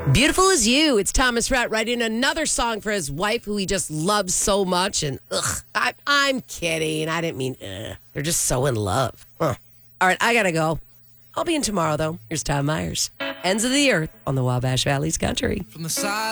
Beautiful as You. It's Thomas Rhett writing another song for his wife, who he just loves so much. And I'm kidding. I didn't mean They're just so in love. Huh. All right, I got to go. I'll be in tomorrow, though. Here's Tom Myers. Ends of the Earth on the Wabash Valley's Country. From the side